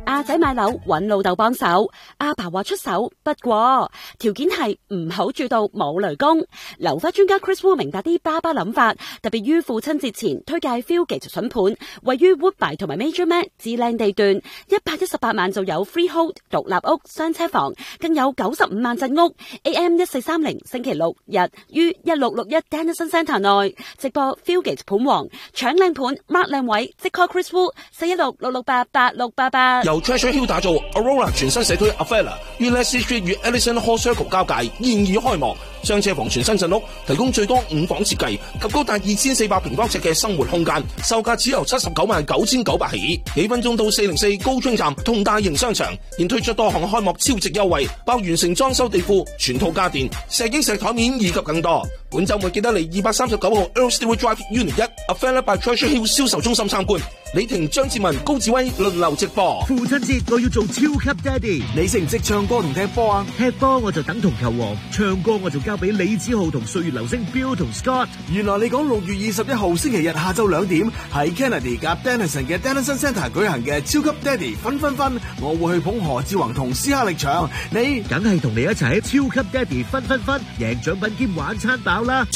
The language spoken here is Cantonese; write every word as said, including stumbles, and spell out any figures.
阿仔買樓揾老豆幫手，阿爸話出手，不過條件係唔好住到冇雷公。樓花專家 Chris Wu 明白啲爸爸諗法，特別於父親節前推介 Fieldgate 筍盤，位於 Woodbine 同埋 Major Mac 至靚地段，一百一十八萬就有 freehold 獨立屋雙車房，更有九十五萬陣屋。A M 一四三零星期六日於一六六一 Dennison Centre 內直播 Fieldgate 盤王，搶靚盤 mark 靚位，即 call Chris Wu 四一六六六八八六八八。 由 Treasure Hill 打造 Aurora 全新社區 Avella 於 Leslie Street 與 Ellison Hall Circle 交界，現已開幕。雙車房全新陣屋，提供最多五房設計及高達二千四百平方尺嘅生活空間，售價只由七十九萬九千九百起。幾分鐘到四零四高涌站同大型商場，現推出多項開幕超值優惠，包完成裝修地庫、全套家電、石英石台面以及更多。本週末記得嚟二百三十九號 Earl Stewart Drive Unit 一 Avella by Treasure Hill 銷售中心參觀。李婷、張志文、高志威輪流直播。 父親節我要做超級爹哋，你識唔識唱歌同踢波啊？踢波我就等同球王，唱歌我就交俾李子浩同歲月流星 Bill 同 Scott。原來你講六月二十一號星期日下晝兩點喺 Kennedy 夾 Dennison 嘅 Dennison Centre 舉行嘅超級爹哋分分分，我會去捧何志宏同斯哈力場，你梗係同你一齊喺超級爹哋分分分贏獎品兼玩餐飽啦！